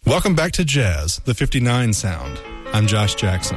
Welcome back to Jazz, the 59 Sound. I'm Josh Jackson.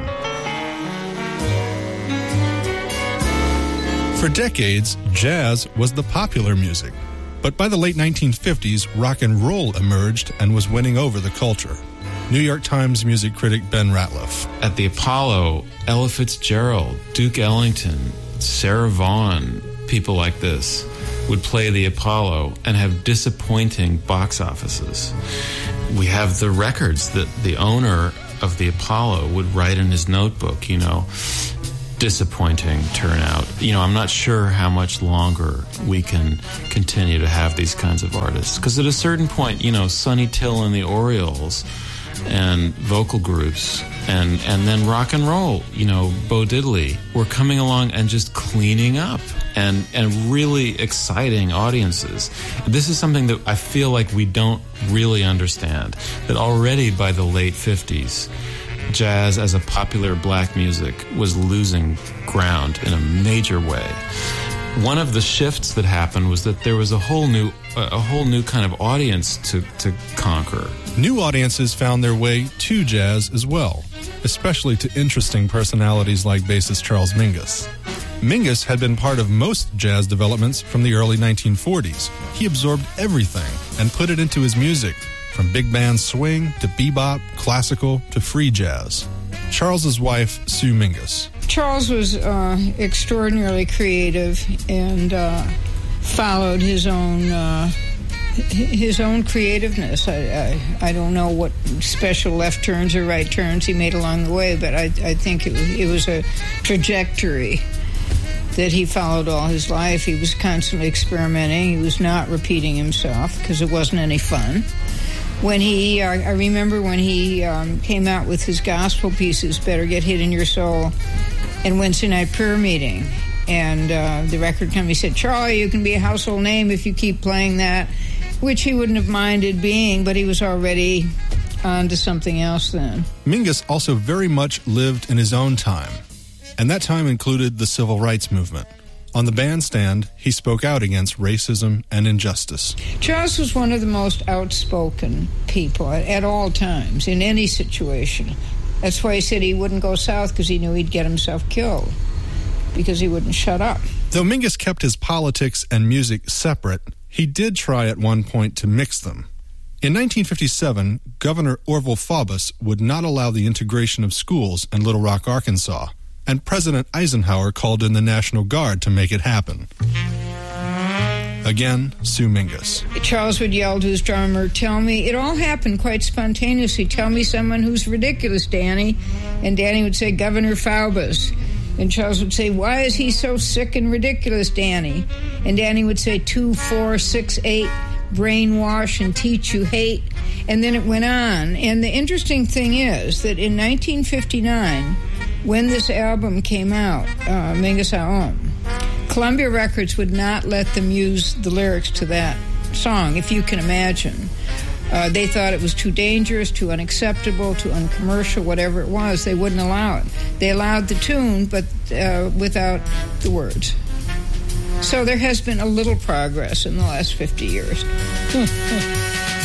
For decades, jazz was the popular music. But by the late 1950s, rock and roll emerged and was winning over the culture. New York Times music critic Ben Ratliff. At the Apollo, Ella Fitzgerald, Duke Ellington, Sarah Vaughan, people like this would play the Apollo and have disappointing box offices. We have the records that the owner of the Apollo would write in his notebook, disappointing turnout. I'm not sure how much longer we can continue to have these kinds of artists. Because at a certain point, Sonny Till and the Orioles and vocal groups and then rock and roll, Bo Diddley were coming along and just cleaning up and really exciting audiences. This is something that I feel like we don't really understand, that already by the late 50s, jazz as a popular black music was losing ground in a major way. One of the shifts that happened was that there was a whole new kind of audience to conquer. New audiences found their way to jazz as well, especially to interesting personalities like bassist Charles Mingus. Mingus had been part of most jazz developments from the early 1940s. He absorbed everything and put it into his music, from big band swing to bebop, classical to free jazz. Charles's wife, Sue Mingus. Charles was extraordinarily creative and followed his own creativeness. I don't know what special left turns or right turns he made along the way, but I think it was a trajectory that he followed all his life. He was constantly experimenting. He was not repeating himself because it wasn't any fun. When I remember when he came out with his gospel pieces, Better Get Hid in Your Soul, and Wednesday Night Prayer Meeting. And the record company said, Charlie, you can be a household name if you keep playing that, which he wouldn't have minded being, but he was already on to something else then. Mingus also very much lived in his own time, and that time included the civil rights movement. On the bandstand, he spoke out against racism and injustice. Charles was one of the most outspoken people at all times, in any situation. That's why he said he wouldn't go south, because he knew he'd get himself killed, because he wouldn't shut up. Though Mingus kept his politics and music separate, he did try at one point to mix them. In 1957, Governor Orville Faubus would not allow the integration of schools in Little Rock, Arkansas, and President Eisenhower called in the National Guard to make it happen. Again, Sue Mingus. Charles would yell to his drummer, tell me, it all happened quite spontaneously, tell me someone who's ridiculous, Danny. And Danny would say, Governor Faubus. And Charles would say, why is he so sick and ridiculous, Danny? And Danny would say, 2, 4, 6, 8, brainwash and teach you hate. And then it went on. And the interesting thing is that in 1959, when this album came out, Mingus Aom, Columbia Records would not let them use the lyrics to that song, if you can imagine. They thought it was too dangerous, too unacceptable, too uncommercial, whatever it was. They wouldn't allow it. They allowed the tune, but without the words. So there has been a little progress in the last 50 years.